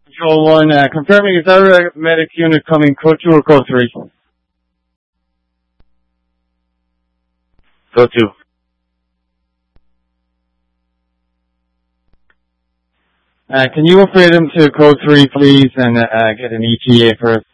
Control 1, confirming is our medic unit coming code 2 or code 3? Code 2. Can you upgrade them to code 3, please, and get an ETA for us?